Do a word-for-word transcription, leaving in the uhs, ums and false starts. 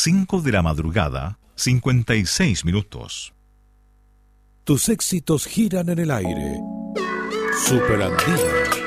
cinco de la madrugada, cincuenta y seis minutos. Tus éxitos giran en el aire. Super Andina.